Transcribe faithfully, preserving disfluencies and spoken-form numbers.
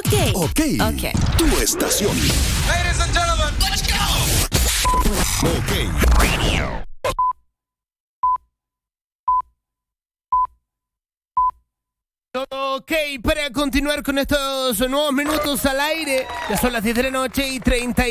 Ok. Ok. Ok. Tu estación. Ladies and gentlemen, let's go. Ok. Radio. Ok, para continuar con estos nuevos minutos al aire, ya son las diez de la noche y treinta y